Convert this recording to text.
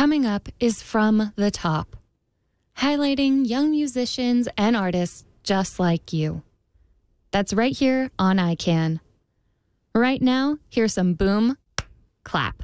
Coming up is From the Top, highlighting young musicians and artists just like you. That's right here on iCan. Right now, here's some boom, clap.